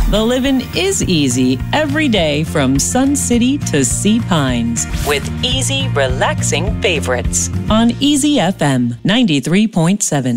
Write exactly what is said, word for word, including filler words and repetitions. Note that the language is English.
The living is easy every day from Sun City to Sea Pines with easy, relaxing favorites on Easy F M ninety-three point seven.